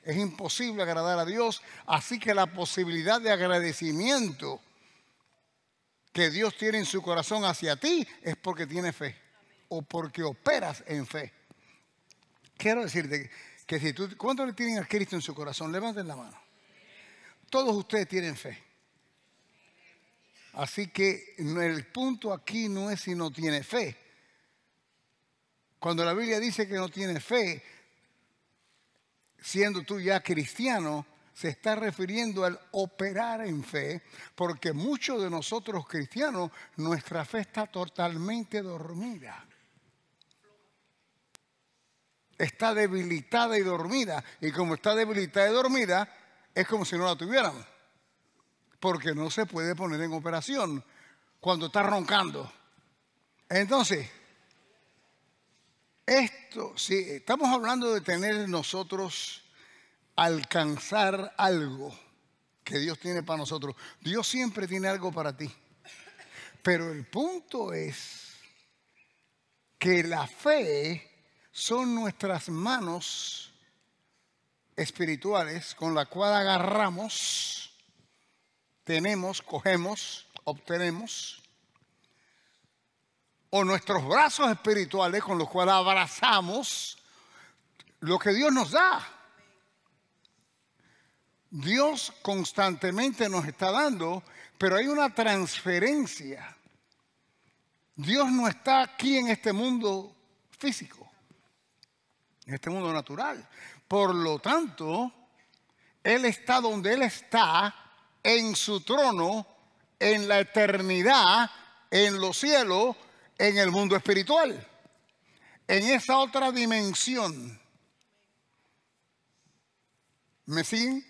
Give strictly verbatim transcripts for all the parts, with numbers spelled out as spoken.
Es imposible agradar a Dios, así que la posibilidad de agradecimiento que Dios tiene en su corazón hacia ti es porque tiene fe o porque operas en fe. Quiero decirte que si tú, ¿cuántos le tienen a Cristo en su corazón? Levanten la mano. Todos ustedes tienen fe. Así que el punto aquí no es si no tiene fe. Cuando la Biblia dice que no tiene fe, siendo tú ya cristiano, se está refiriendo al operar en fe, porque muchos de nosotros cristianos, nuestra fe está totalmente dormida. Está debilitada y dormida. Y como está debilitada y dormida, es como si no la tuviéramos. Porque no se puede poner en operación cuando está roncando. Entonces, esto, si estamos hablando de tener nosotros, alcanzar algo que Dios tiene para nosotros. Dios siempre tiene algo para ti. Pero el punto es que la fe son nuestras manos espirituales con la cual agarramos, tenemos, cogemos, obtenemos, o nuestros brazos espirituales con los cuales abrazamos lo que Dios nos da. Dios constantemente nos está dando, pero hay una transferencia. Dios no está aquí en este mundo físico, en este mundo natural. Por lo tanto, Él está donde Él está, en su trono, en la eternidad, en los cielos, en el mundo espiritual, en esa otra dimensión. ¿Me siguen?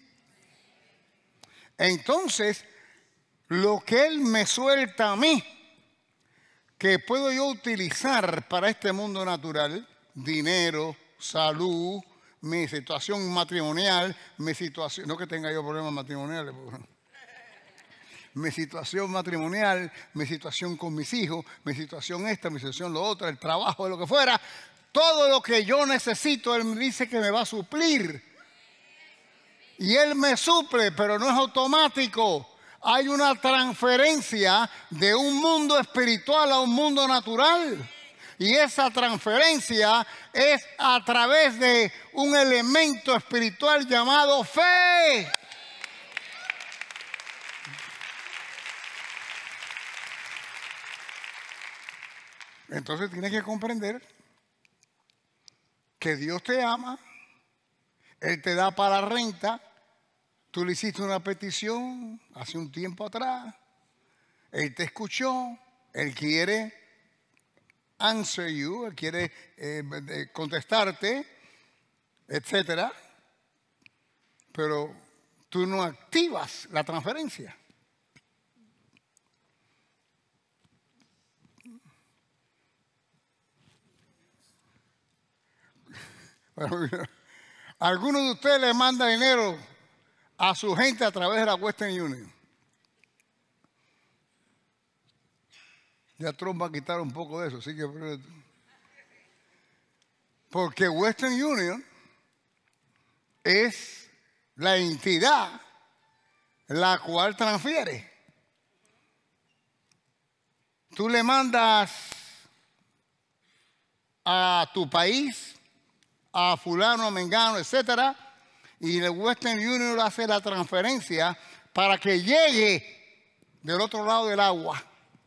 Entonces, lo que Él me suelta a mí, que puedo yo utilizar para este mundo natural, dinero, salud, mi situación matrimonial, mi situación, no que tenga yo problemas matrimoniales, mi situación matrimonial, mi situación con mis hijos, mi situación esta, mi situación lo otro, el trabajo, lo que fuera, todo lo que yo necesito, Él me dice que me va a suplir. Y Él me suple, pero no es automático. Hay una transferencia de un mundo espiritual a un mundo natural. Y esa transferencia es a través de un elemento espiritual llamado fe. Entonces tienes que comprender que Dios te ama, Él te da para la renta, tú le hiciste una petición hace un tiempo atrás, Él te escuchó, Él quiere answer you, Él quiere eh, contestarte, etcétera, pero tú no activas la transferencia. Algunos de ustedes le mandan dinero a su gente a través de la Western Union. Ya Trump va a quitar un poco de eso, así que porque Western Union es la entidad la cual transfiere. Tú le mandas a tu país, a fulano, a mengano, etcétera, y el Western Union hace la transferencia para que llegue del otro lado del agua.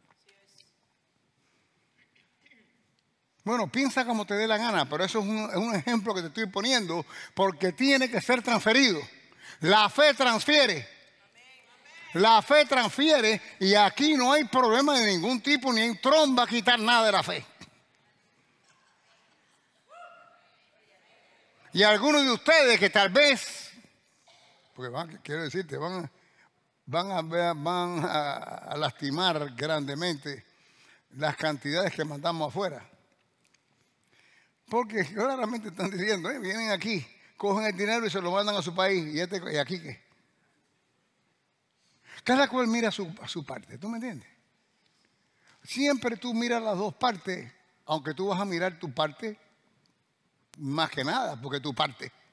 Bueno, piensa como te dé la gana, pero eso es un, es un ejemplo que te estoy poniendo porque tiene que ser transferido. La fe transfiere. La fe transfiere y aquí no hay problema de ningún tipo, ni en Trump va a quitar nada de la fe. Y algunos de ustedes que tal vez, porque van, quiero decirte, van, van, a, van a, a lastimar grandemente las cantidades que mandamos afuera. Porque claramente están diciendo, eh, vienen aquí, cogen el dinero y se lo mandan a su país. ¿Y, este, y aquí qué? Cada cual mira a su, a su parte, ¿tú me entiendes? Siempre tú miras las dos partes, aunque tú vas a mirar tu parte más que nada, porque tu parte.